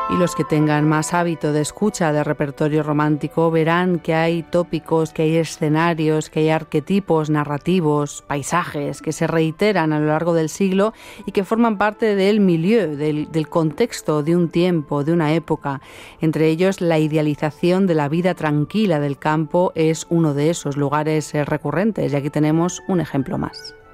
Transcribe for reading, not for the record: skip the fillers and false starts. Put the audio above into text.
Y los que tengan más hábito de escucha de repertorio romántico verán que hay tópicos, que hay escenarios, que hay arquetipos narrativos, paisajes que se reiteran a lo largo del siglo y que forman parte del milieu, del contexto de un tiempo, de una época. Entre ellos, la idealización de la vida tranquila del campo es uno de esos lugares recurrentes y aquí tenemos un ejemplo más.